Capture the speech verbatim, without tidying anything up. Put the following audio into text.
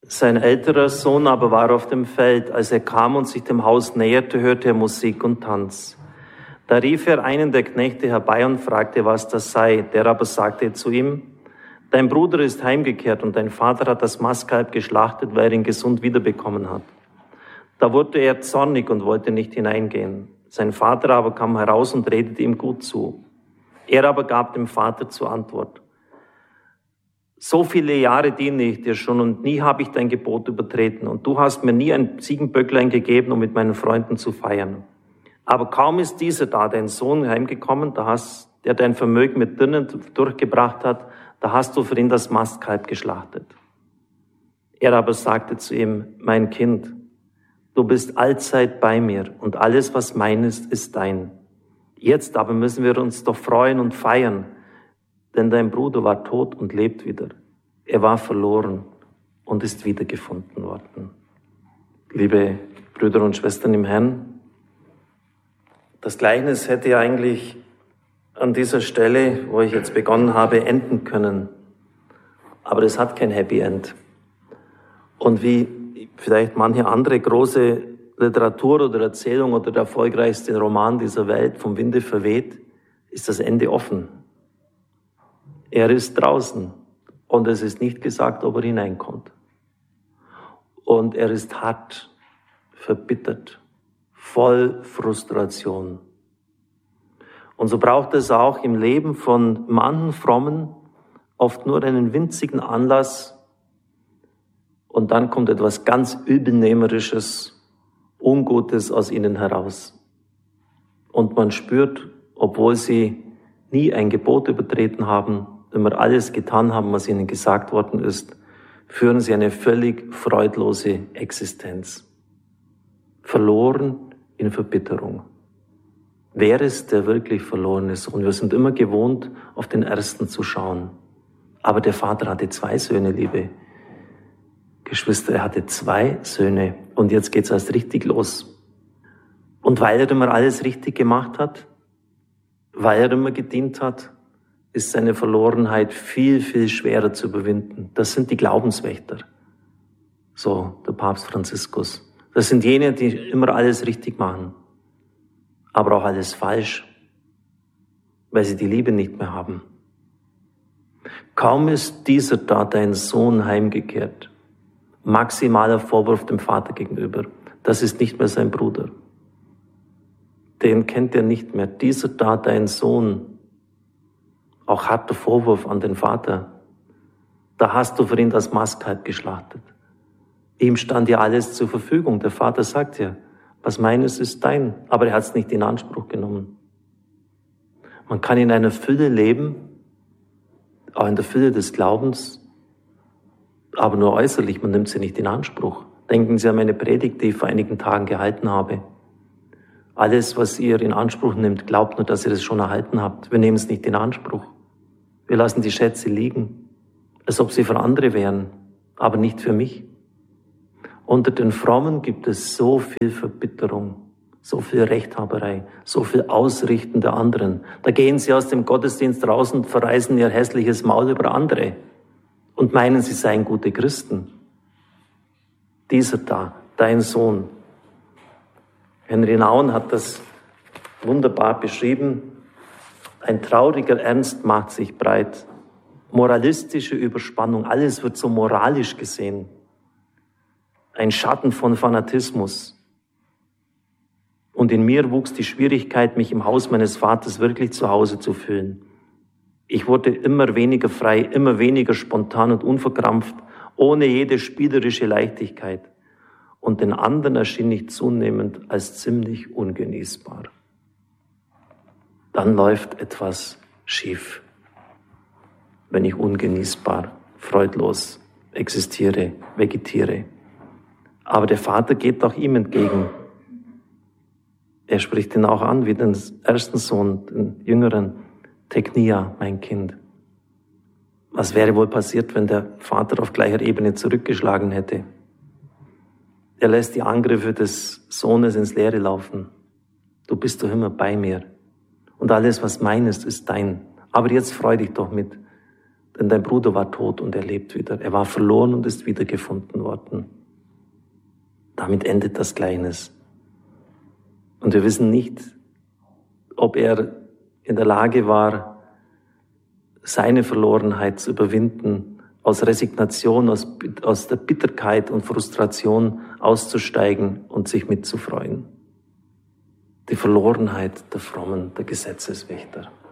Sein älterer Sohn aber war auf dem Feld. Als er kam und sich dem Haus näherte, hörte er Musik und Tanz. Da rief er einen der Knechte herbei und fragte, was das sei. Der aber sagte zu ihm, dein Bruder ist heimgekehrt und dein Vater hat das Mastkalb geschlachtet, weil er ihn gesund wiederbekommen hat. Da wurde er zornig und wollte nicht hineingehen. Sein Vater aber kam heraus und redete ihm gut zu. Er aber gab dem Vater zur Antwort, so viele Jahre diene ich dir schon und nie habe ich dein Gebot übertreten und du hast mir nie ein Ziegenböcklein gegeben, um mit meinen Freunden zu feiern. Aber kaum ist dieser da, dein Sohn, heimgekommen, da hast, der dein Vermögen mit Dirnen durchgebracht hat, da hast du für ihn das Mastkalb geschlachtet. Er aber sagte zu ihm, mein Kind, du bist allzeit bei mir und alles, was mein ist, ist dein. Jetzt aber müssen wir uns doch freuen und feiern, denn dein Bruder war tot und lebt wieder. Er war verloren und ist wiedergefunden worden. Liebe Brüder und Schwestern im Herrn, das Gleichnis hätte ja eigentlich an dieser Stelle, wo ich jetzt begonnen habe, enden können. Aber es hat kein Happy End. Und wie vielleicht manche andere große Literatur oder Erzählung oder der erfolgreichste Roman dieser Welt vom Winde verweht, ist das Ende offen. Er ist draußen und es ist nicht gesagt, ob er hineinkommt. Und er ist hart, verbittert, voll Frustration. Und so braucht es auch im Leben von manchen Frommen oft nur einen winzigen Anlass und dann kommt etwas ganz Übelnehmerisches, Ungutes aus ihnen heraus. Und man spürt, obwohl sie nie ein Gebot übertreten haben, immer alles getan haben, was ihnen gesagt worden ist, führen sie eine völlig freudlose Existenz. Verloren in Verbitterung. Wer ist der wirklich verlorene Sohn? Wir sind immer gewohnt, auf den ersten zu schauen. Aber der Vater hatte zwei Söhne, liebe Geschwister. Er hatte zwei Söhne. Und jetzt geht's erst richtig los. Und weil er immer alles richtig gemacht hat, weil er immer gedient hat, ist seine Verlorenheit viel, viel schwerer zu überwinden. Das sind die Glaubenswächter. So, der Papst Franziskus. Das sind jene, die immer alles richtig machen. Aber auch alles falsch, weil sie die Liebe nicht mehr haben. Kaum ist dieser da, dein Sohn, heimgekehrt. Maximaler Vorwurf dem Vater gegenüber. Das ist nicht mehr sein Bruder. Den kennt er nicht mehr. Dieser da, dein Sohn. Auch harter Vorwurf an den Vater. Da hast du für ihn das Mastkalb geschlachtet. Ihm stand ja alles zur Verfügung. Der Vater sagt ja, was meines ist dein. Aber er hat es nicht in Anspruch genommen. Man kann in einer Fülle leben, auch in der Fülle des Glaubens, aber nur äußerlich, man nimmt sie nicht in Anspruch. Denken Sie an meine Predigt, die ich vor einigen Tagen gehalten habe. Alles, was ihr in Anspruch nehmt, glaubt nur, dass ihr es schon erhalten habt. Wir nehmen es nicht in Anspruch. Wir lassen die Schätze liegen, als ob sie für andere wären, aber nicht für mich. Unter den Frommen gibt es so viel Verbitterung, so viel Rechthaberei, so viel Ausrichten der anderen. Da gehen sie aus dem Gottesdienst raus und verreißen ihr hässliches Maul über andere und meinen, sie seien gute Christen. Dieser da, dein Sohn. Henry Nouwen hat das wunderbar beschrieben. Ein trauriger Ernst macht sich breit. Moralistische Überspannung, alles wird so moralisch gesehen. Ein Schatten von Fanatismus. Und in mir wuchs die Schwierigkeit, mich im Haus meines Vaters wirklich zu Hause zu fühlen. Ich wurde immer weniger frei, immer weniger spontan und unverkrampft, ohne jede spielerische Leichtigkeit. Und den anderen erschien ich zunehmend als ziemlich ungenießbar. Dann läuft etwas schief, wenn ich ungenießbar, freudlos existiere, vegetiere. Aber der Vater geht auch ihm entgegen. Er spricht ihn auch an, wie den ersten Sohn, den jüngeren, Teknia, mein Kind. Was wäre wohl passiert, wenn der Vater auf gleicher Ebene zurückgeschlagen hätte? Er lässt die Angriffe des Sohnes ins Leere laufen. Du bist doch immer bei mir. Und alles, was mein ist, ist dein. Aber jetzt freu dich doch mit denn dein Bruder war tot und er lebt wieder. Er war verloren und ist wiedergefunden worden. Damit endet das Gleichnis. Und wir wissen nicht, ob er in der Lage war, seine Verlorenheit zu überwinden, aus Resignation, aus, aus der Bitterkeit und Frustration auszusteigen und sich mitzufreuen. Die Verlorenheit der Frommen, der Gesetzeswächter.